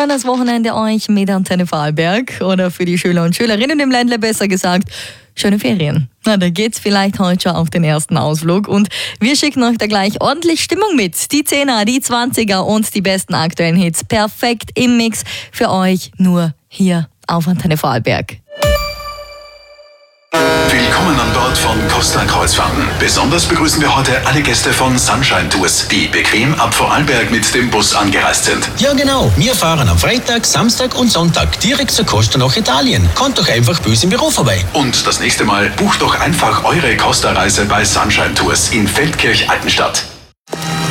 schönes Wochenende euch mit Antenne Vorarlberg oder für die Schüler und Schülerinnen im Ländle besser gesagt, schöne Ferien. Na, da geht's vielleicht heute schon auf den ersten Ausflug und wir schicken euch da gleich ordentlich Stimmung mit. Die 10er, die 20er und die besten aktuellen Hits perfekt im Mix für euch nur hier auf Antenne Vorarlberg. Willkommen an Bord von Costa Kreuzfahrten. Besonders begrüßen wir heute alle Gäste von Sunshine Tours, die bequem ab Vorarlberg mit dem Bus angereist sind. Ja genau, wir fahren am Freitag, Samstag und Sonntag direkt zur Costa nach Italien. Kommt doch einfach bei uns im Büro vorbei. Und das nächste Mal bucht doch einfach eure Costa-Reise bei Sunshine Tours in Feldkirch-Altenstadt.